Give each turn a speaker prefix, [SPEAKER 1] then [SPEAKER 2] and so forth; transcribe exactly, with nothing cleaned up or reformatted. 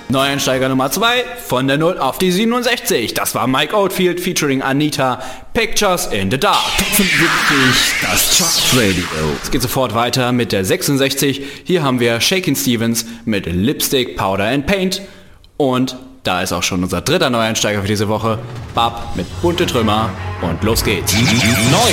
[SPEAKER 1] Neueinsteiger Nummer zwei, von der null auf die siebenundsechzig. Das war Mike Oldfield featuring Anita, Pictures in the Dark.
[SPEAKER 2] fünfundsiebzig, das Chartradio.
[SPEAKER 1] Es geht sofort weiter mit der sechsundsechzig. Hier haben wir Shakin' Stevens mit Lipstick, Powder and Paint. Und da ist auch schon unser dritter Neueinsteiger für diese Woche, Bab mit Bunte Trümmer. Und los geht's.
[SPEAKER 2] Neu.